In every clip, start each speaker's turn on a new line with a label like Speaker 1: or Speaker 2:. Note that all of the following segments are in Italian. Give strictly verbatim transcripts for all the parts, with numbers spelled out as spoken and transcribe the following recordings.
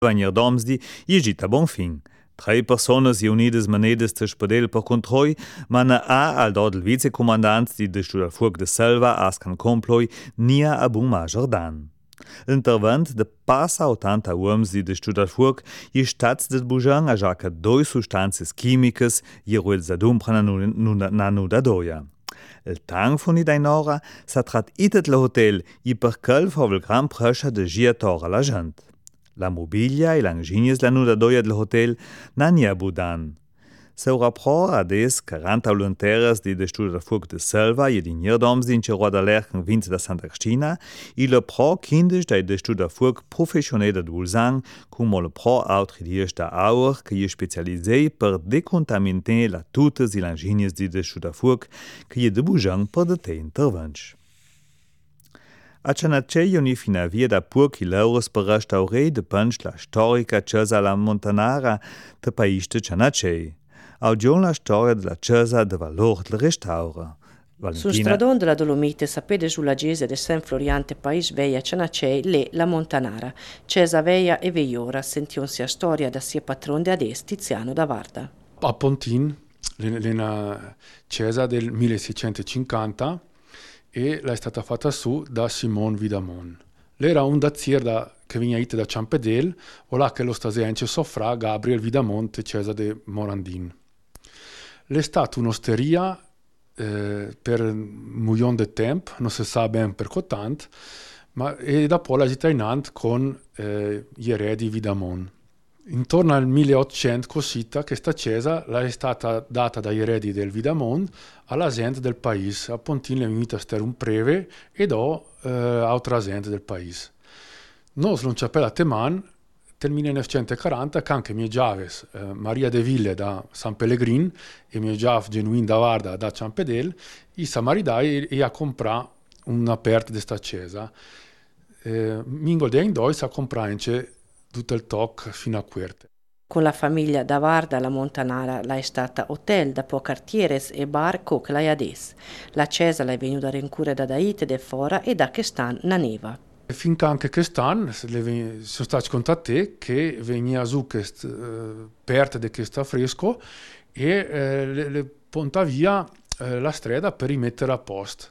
Speaker 1: Vanir domsdi, iegit a bon fin. Drei personas unidas manedas te spadel per controi, mana a al dod il vicecommandant di de Studa Fuog de Selva ascan comploi nia a bun Jordan. L'intervent de passa ottanta uoms di de Studa Fuog i stats de bujan a jaca doi sustanzas chimicas i ruel zadumpra nanu da doia. Il tang foni dainora sa trat itet le hotel i per quel fovel gran prascia de giatora la gent. La mobilia e l'anginies la nuda doia del hotel nania budan. Seu rapport ades quaranta volontaires di de Studa Fuog de Selva e di nierdoms din ce roda lerchen vint da Santa Cristina e le pro kindisch da de Studa Fuog professionell da Dulsang cum le pro autri dies da aur che je specialisei per decontaminer la tutas e l'anginies di de Studa Fuog che je de bujang per de te intervench. A Cianacei oni fina via da pur kiloros per restaurare de punch la storica Chiesa la Montanara de país de Cianacei. Augion la storia della Chiesa de valor del restaura.
Speaker 2: Sul stradon della Dolomite sapete sulla chiesa de San Floriante país veia Cianacei le la Montanara. Chiesa veia e veiora sentionsi a storia da sia patron de ades Tiziano da Varda.
Speaker 3: A Pontin, una chiesa del milleseicentocinquanta, e l'è stata fatta su da Simon Vidamon. L'era un dazier che veniva da Ciampedel, o là che lo stasiense soffra Gabriel Vidamon te Cesa de Morandin. L'è stata un'osteria eh, per un milione di tempo, non si sa ben per quanto, ma e dopo l'ha cittadinante con eh, gli eredi Vidamon. Intorno al milleottocento cosita questa chiesa è stata data dagli eredi del Vidamon alla gente del paese. A Pontin le invita a stare un preve e do eh, altra gente del paese. Noi non c'è per la teman del millenovecentoquaranta che anche mie giaves eh, Maria de Ville da San Pellegrin e mie giav Genuin da Varda da Ciampedel i samaridai e, e a comprare un'aperta di questa chiesa. Eh, Mingol de Indoi sa comprare tutto il toc fino a Querte.
Speaker 2: Con la famiglia da Varda la Montanara la è stata hotel da po cartieres e bar co che la ades. La chiesa la è venuta a rincure da Daite de fora e da che stan na neva.
Speaker 3: Finché anche quest'anno sono stati contatti che veniva su quest uh, perte di questo fresco e eh, le, le ponta via eh, la strada per rimettere a posto.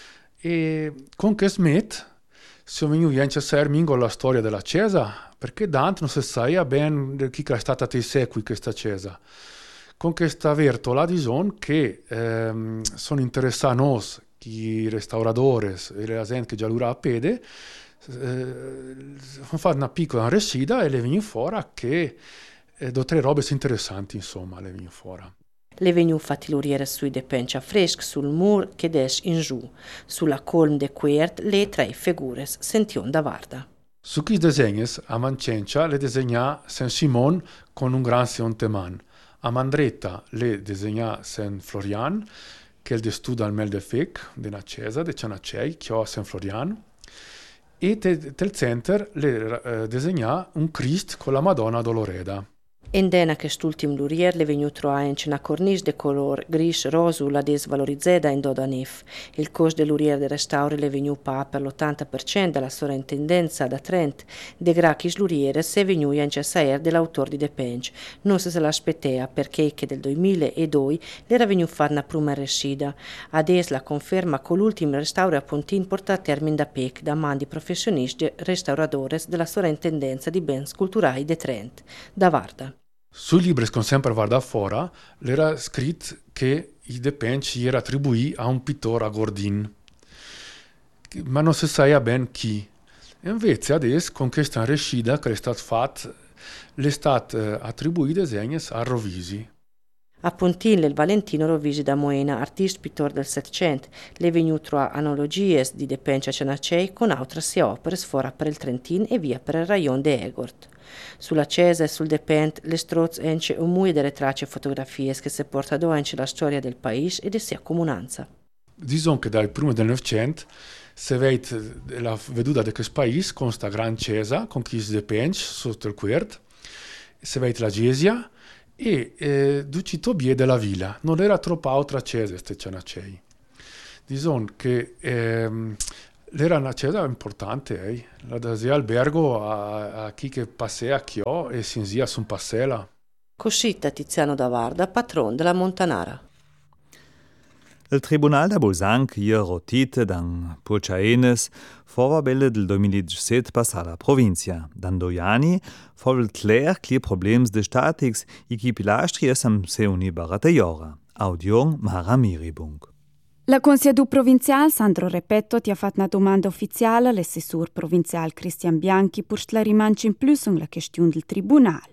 Speaker 3: E con questo met siamo venuti a sapere mingo la storia della chiesa, perché Dante non si sa ben chi è stata te segui questa chiesa. Con questa vertola di son che ehm, sono interessati noi, i restauratori e la gente che già lura a pede, eh, hanno fatto una piccola resida e le vengono fuori che eh, do tre robe interessanti, insomma, le vengono fuori.
Speaker 2: Le vegnu fatti l'uriere sui de pencia fresc sul mur che des in giù. Sulla colm de quert le tre figures sention da Varda.
Speaker 3: Su questi disegni a Mancencia le disegna San Simon con un gran seonteman. A Mandretta le disegna San Florian, che è il studio al mel de fec, della chiesa de Cianacei, che è San Florian. E del center le eh, disegna un Christ con la Madonna Doloreda.
Speaker 2: In dena che st'ultim lurier le vegnu troaenc una cornice de color gris rosu la desvalorizzeda in doda nef. Il cost de lurier de restauri le vegnu pa per l'ottanta per cento della sovrintendenza da Trent, de grachis lurieres se vegnu ence saer dell'autor di de penc. Non se se l'aspettea perché che del duemiladue l'era vegnu farna pruma rescida. Ades la conferma con l'ultimo restauro a Pontin porta a termine da pec da man di professionisti restauradores della sovrintendenza di bens culturali de Trent, da Varda.
Speaker 3: Sui libri che sempre Varda fora era scritto che i depenci era attribuiti a un pittore a Gordin, ma non si sa ben chi. E invece adesso con questa rescida che è stata fatta, le state attribuite disegni a Rovisi.
Speaker 2: A Pontin il Valentino Rovisi da Moena, artista pittore del Settecento, le venuto a analogie di depenci a Cianacei con altre sia opere sfora per il Trentin e via per il rayon de Egort. Sulla chiesa e sul depent le stroz ence un mui delle tracce e fotografie che si portano ence la storia del paese e di sia comunanza.
Speaker 3: Diciamo che dal primo del Novecento si vede la veduta di questo paese con questa gran chiesa, con chi si depenci sotto il quert, si vede la Gesia e eh, ducito bie della villa. Non era troppo altra chiesa questa Cianacei. Diciamo che ehm, Era una cesa importante, eh? La da albergo a, a chi che passea chi ho e si insia su un passela.
Speaker 2: Coscitta Tiziano da Varda, patron della Montanara.
Speaker 1: Il Tribunal da Bolzan hier rotite dan Purchaenes vorwabelle del duemiladiciassette passa alla provincia. Dan doi fol clair cli problems de statics i chi pilastri esam se uni barate jora. Audion Mara Miribung.
Speaker 4: La Consiglio provincial Sandro Repetto ti ha fatto una domanda ufficiale all'assessor provincial Cristian Bianchi per sclarimanci in plus sulla questione del tribunal.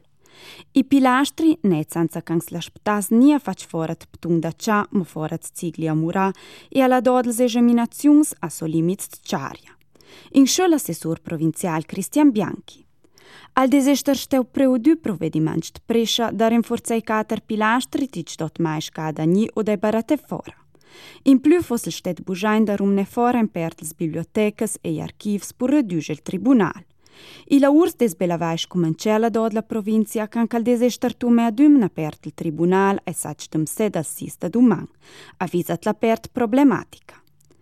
Speaker 4: I pilastri, ne senza cans la sptas nia fac forat ptung da cia, mo forat zigli a mura, e alla dodels esaminazions a so limits tciaria. In scio l'assessor provincial Cristian Bianchi. Al desester steu preudu provvediments de prescia da rinforzai cater pilastri tic dot mai scada ni o dai barate fora. In più fosse il stet bujain da rumne fora in pertels bibliotecas e archivs pur reduce il tribunal. I laurs des belavais comencella dod la provincia can cal desester tume adum na pert il tribunal e sac dem sed assista duman, avvisat la pert problematica.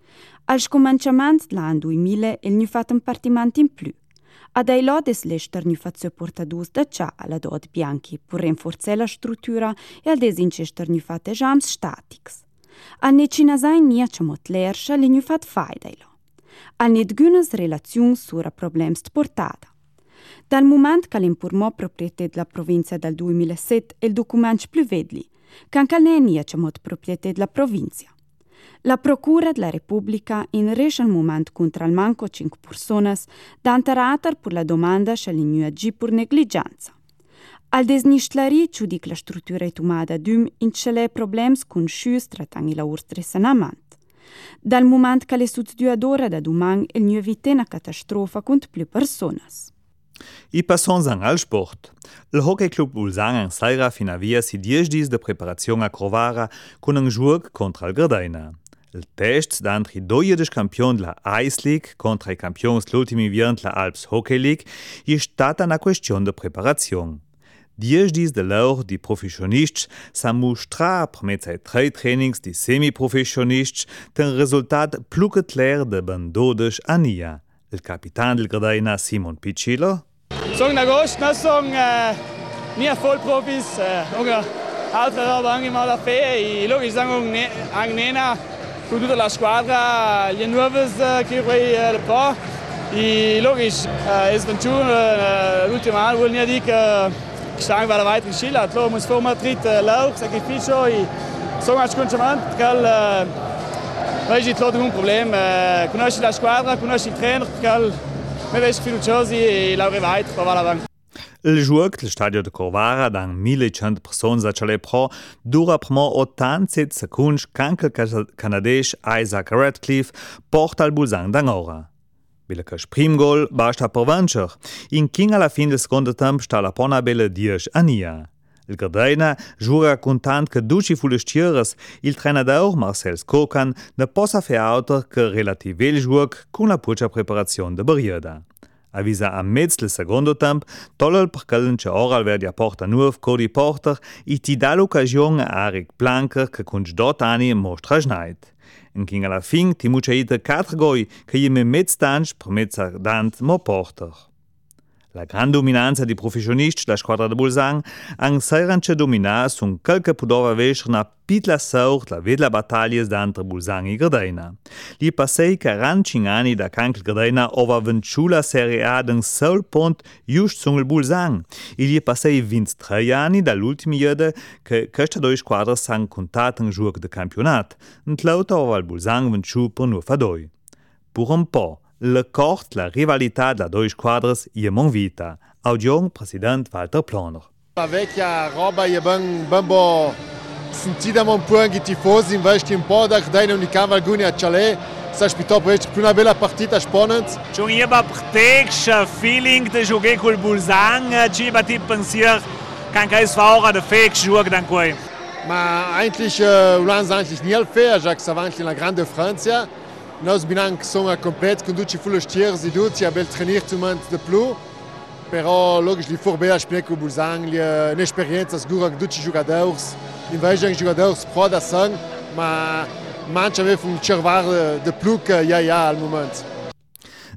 Speaker 4: Al scomanciaments l'an duemila il nu fat un partiment in più. Ad ai lodes l'ester nu fat supportadus da cia alla dod bianchi pur rinforzare la struttura e al desincester nu fat ejams statics. Al necinasain nia ciamot lerscha li nu fat faidailo. Al nid günes relaziuns sura problems de portada. Dal moment che l'impurmò proprietà della provincia dal duemilasette il documento più vedli, can cal ne nia ciamot proprietà della provincia. La Procura della Repubblica in resce al moment contra il manco cinque personas d'anterater per la domanda se li nu agi per negligenza. Al desnistlari giudic la struttura etumada dum in cele problems con scius tratangi la urstre sanamant. Dal moment che le succeduadora da duman il nu evite una catastrofa con più personas.
Speaker 1: I passons al sport. Il Hockey Club Bolzan an Saira finavia si dieci dis de preparazione a Crovara con un joug contra il Gardena. Il test d'antri doiedes campion della Ice League contra i campions l'ultimi viant la Alps Hockey League è stata una questione de preparazione. Dieci dis de lor di professionists s'ha mostrat permezz ai tre trainings di semi-professionists den resultat più che clar de ben dodici ania. Il capitan del Gardena Simon Piccillo.
Speaker 5: Sono agosto, noi sono uh, nicht Vollprofis, uh, unge altre robe anche mal a fe e logisch sono anche nena con tutta la squadra, gli nuovi uh, che poi uh, po' e logisch uh, è sventura uh, l'ultimo anno vuol dire che stanno per la weiteren Schule, allora muss vor Madrid uh, lauch, sacrificio e sono anche contento che Noi ci troviamo un problema, conosci la squadra, conosci il trainer, perché mi vedo fiduciosi e lavorare weiter per avanti.
Speaker 1: Il joug del stadio de Corvara dan millecento persone a Chalet Pro dura primo ottantasette secondi canque il canadese Isaac Radcliffe porta il Bolzan dan ora. Bile che prim gol basta per vincere. In king alla fine del secondo tempo sta la pona belle dieci ania. Il Gardena giura contant che duci fulestiers il trenador Marcel Skokan ne possa fer auter che relative il joug con la puccia preparazione de barriera. Avisa a mezz del secondo tempo, tollel per quellen che ora al verdi apporta nuov Cody Porter e ti dà l'occasione a Arik Blanker che con dot anni mostra schneid. In king alla fin ti mucciaite quattro goi che gli me mezz tanch per mezz dant mo Porter. La gran dominanza di professionisti della squadra de Bolzan han sairanche dominar sun qualche pudova vescer na pitla saur la vedla battaglia d'antre Bolzan e Gardena. Li passei quarantacinque anni da canc il Gardena ova venciu la Serie A d'un sol pont just sun il Bolzan. E li passei ventitré anni dall'ultimi jede che queste due squadre s'han contat un joug de campionat. Und l'auto ova il Bolzan venciu per nu fa doi. Pur un po'. Le cort la rivalità da due squadre è mon vita. Audion, presidente Walter Ploner.
Speaker 6: La vecchia roba è ben, ben bo sentita un po' anche i tifosi, invece un po' da Gardena e Cavalguni a Chalet. Si aspetta per una bella partita spannend.
Speaker 7: Schon hier bei Protect, Feeling de jouer col Bolzan, ci batti pensier kan kein Fahrer de fake jouer dann coi.
Speaker 6: Ma eigentlich uh, Ulanz eigentlich nie fair, Jacques Savant in la grande Francia. Nós binanc sono complet con tutti i fulestiers e tutti a bel trainiert zu man de plus. Però logisch li for bella spiec con Bolzan, li un'esperienza sicura con tutti i giocatori. Invece i giocatori pro da sang, ma manca aveva un cervar de plus che ja ja al moment.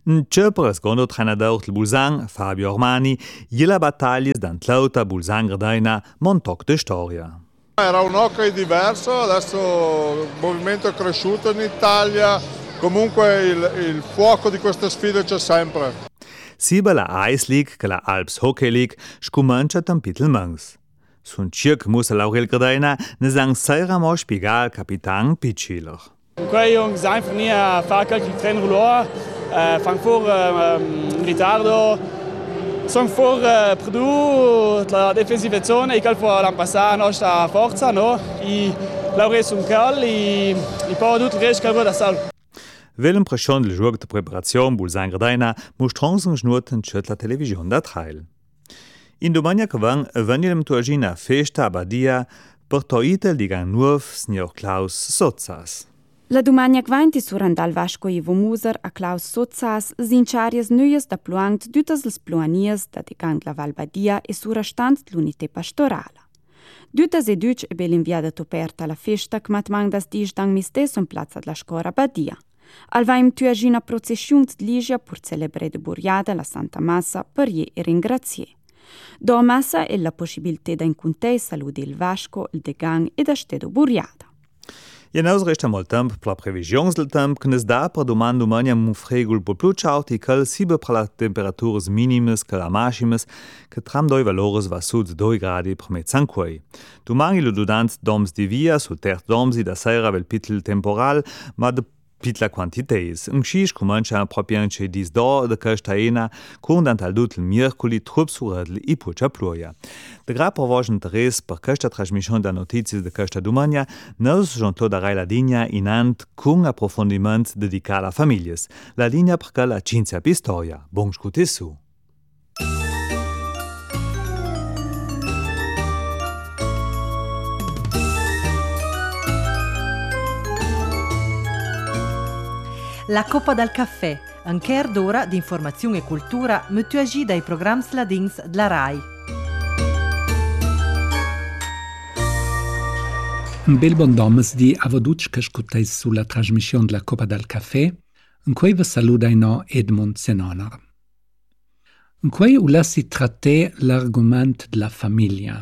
Speaker 1: C'è per il secondo trenador del Bulzang, Fabio Ormani, la battaglia d'Antlauta Bulzang Gardena Montoc de Storia.
Speaker 6: Era un hockey diverso, adesso il movimento è cresciuto in Italia, comunque il, il fuoco di queste sfide c'è sempre.
Speaker 1: Sia la Ice League che la Alps Hockey League scumancia tampitel mangs. Sun circ muss Laurel Gardena ne sang Seira mo Spigal Kapitan Pitschiller.
Speaker 5: Quei Jungs einfach nie fackel die Trainer verloren, äh, fang vor äh, ritardo, sono vor äh, Produ la defensiva zona, e cal for l'anno passato nostra forza, no? I Laurel sun cal, i i po tutto il resto cal da sal.
Speaker 1: Velem prešon del jour de preparazione Bulzang Gardena mostronsen schnurten chet la television da trail. In domania kavang venilem tuagina festa abadia per toitel digan nuov signor Klaus Sotzas.
Speaker 4: La domania quainti surandal Vasco Ivo Muser a Klaus Sotzas zinciarias nuias da pluangt dütas les pluanias da digan la Val Badia e surastant l'unité pastorala. Dütas e düc e belinviada toperta la festa kmat mangdas dis dang mistes on plazza la scora Badia. Alvaim tuagina processiunt d'Ligia pur celebre de Buriada la Santa Massa per ie e ringrazier. Do massa è la possibilità da incontei saludi il Vasco, il Degang e da stedo Buriada.
Speaker 1: Je naus resta mol temp per la previsions del temp che nes da per domani domani un fregul po più ciauti cal sibe per la temperaturas minimes che la maximes che tram doi valores va sud due gradi per mezzanquei. Domani lo dudant doms di via sul ter domsi da sera vel pitel temporal, ma de pitla quantiteis. Un scisch comincia propriamente dis do de castaena con dantal dut il mircoli trup suradl i pucia ploia. De gra provoge interes per questa trasmission da notizie de questa domania nos jonto da la linea inant con approfondiment dedicat a famiglie. La linea per la Cinzia Pistoia. Bon scute su.
Speaker 8: La Coppa dal Caffè, un quart d'ora di informazione e cultura mutuagi dai programmi ladins della RAI.
Speaker 9: Un bel bon domes di avoduc che scuteis sulla trasmissione della Coppa dal Caffè, in cui vi saluta no Edmund Senonar. In cui ulassi tratte l'argument della famiglia.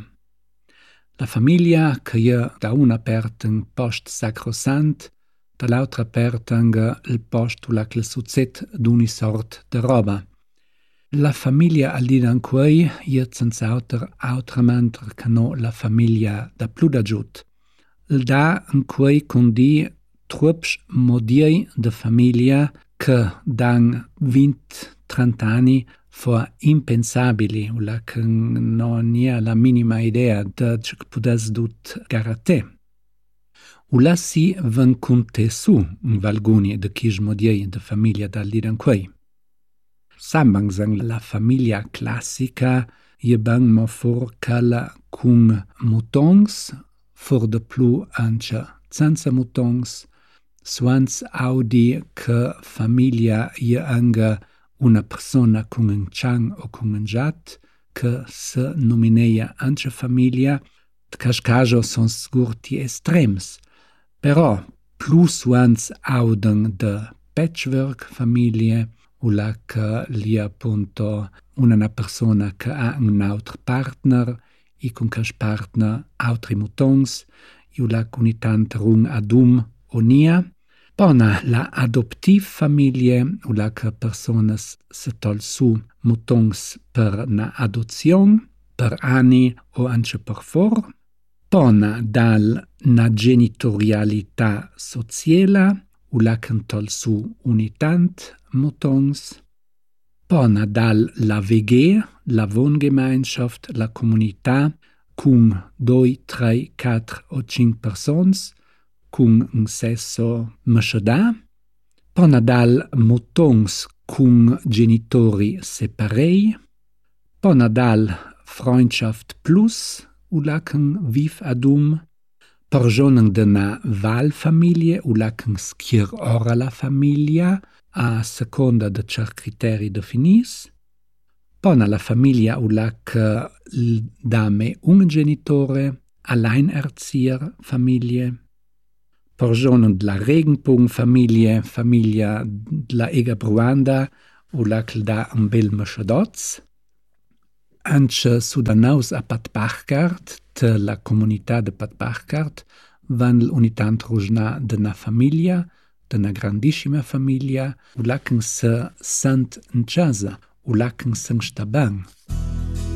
Speaker 9: La famiglia che è da una parte un post sacrosant, dall'altra parte anche il posto là che succede d'una sorta di roba. La famiglia al di in cui è senz'altro altramente che no la famiglia da più da giut. Il da in cui condi troppi modi di famiglia che dan venti trenta anni fu impensabili o la che non è la minima idea di ciò che potesse dut garantire. Ula si ven conte su in valguni de quis modiei de famiglia dal lidanquei. Sambang sang la famiglia classica je bang mo for cala cun mutons, for de plu ancha senza mutons, suans audi che famiglia je anga una persona cun un chang o cun un jat, che se nomineia ancha famiglia, tcas caso son sgurti estrems. Però plus suans auden de patchwork famiglie o la che li appunto una persona che ha un altro partner e con questo partner altri mutons o la cunitant rung adum o nia. Pona la adoptiv famiglie o la che personas se tol su mutons per na adozione per anni o anche per for. Pona dal na genitorialità sociala, u la cantol su unitant mutons. Pona dal la V G, la Wohngemeinschaft, la comunità, cun doi, tre, quattro o cinque persons, cun un sesso mășăda. Pona dal mutons cun genitori separei. Pona dal Freundschaft plus, ulacen viv adum, perjonen de na valfamilie, ulacen schier ora la familia, a seconda de cer criteri definis. Pona la familia ulac dame un genitore, alleinerzieher familie. Perjonen de la Regenbogenfamilie, familia de la Ega Bruanda, u la che da un bel masciadoz. Anche sudanaus a Pat Bachgard, te la comunità de Pat Bachgard, van l'unitant rojna de na famiglia, de na grandissima famiglia, u la che se sent in casa, u la che se sta ben.